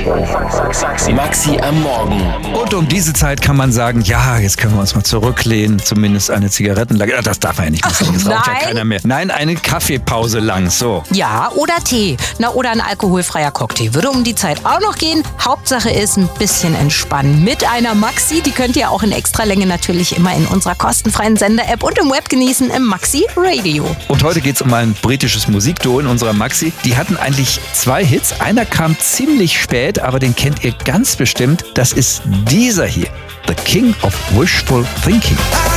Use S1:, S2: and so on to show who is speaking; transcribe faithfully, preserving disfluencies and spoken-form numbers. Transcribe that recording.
S1: Maxi am Morgen.
S2: Und um diese Zeit kann man sagen, ja, jetzt können wir uns mal zurücklehnen, zumindest eine Zigarettenlage. Das darf man ja nicht, das raucht ja keiner mehr. Nein, eine Kaffeepause lang, so.
S3: Ja, oder Tee. Na, oder ein alkoholfreier Cocktail. Würde um die Zeit auch noch gehen. Hauptsache ist ein bisschen entspannen. Mit einer Maxi, die könnt ihr auch in Extralänge natürlich immer in unserer kostenfreien Sender-App und im Web genießen, im Maxi Radio.
S2: Und heute geht es um ein britisches Musikduo in unserer Maxi. Die hatten eigentlich zwei Hits. Einer kam ziemlich spät, aber den kennt ihr ganz bestimmt. Das ist dieser hier, The King of Wishful Thinking.